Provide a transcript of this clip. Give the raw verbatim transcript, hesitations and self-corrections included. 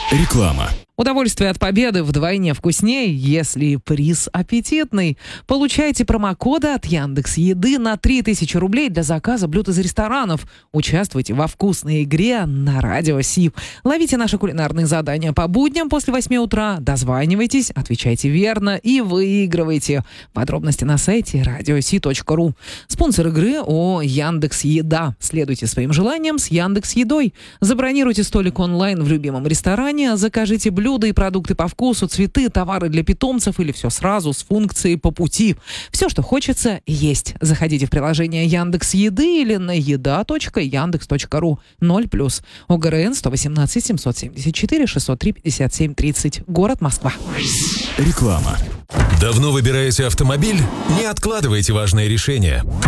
Реклама. Удовольствие от победы вдвойне вкуснее, если приз аппетитный. Получайте промокоды от Яндекс.Еды на три тысячи рублей для заказа блюд из ресторанов. Участвуйте во вкусной игре на Радио СИП. Ловите наши кулинарные задания по будням после восьми утра. Дозванивайтесь, отвечайте верно и выигрывайте. Подробности на сайте радио си точка ру. Спонсор игры ООО Яндекс.Еда. Следуйте своим желаниям с Яндекс.Едой. Забронируйте столик онлайн в любимом ресторане, закажите блюда и продукты по вкусу, цветы, товары для питомцев или все сразу с функцией по пути. Все, что хочется, есть. Заходите в приложение Яндекс.Еды или на еда точка яндекс точка ру. ноль плюс. ОГРН сто восемнадцать семьсот семьдесят четыре шестьсот три пятьдесят семь тридцать. Город Москва. Реклама. Давно выбираете автомобиль? Не откладывайте важные решения.